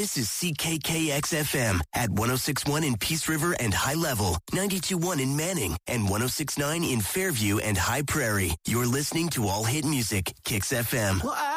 This is CKKX-FM at 106.1 in Peace River and High Level, 92.1 in Manning, and 106.9 in Fairview and High Prairie. You're listening to All Hit Music, Kicks FM. Well,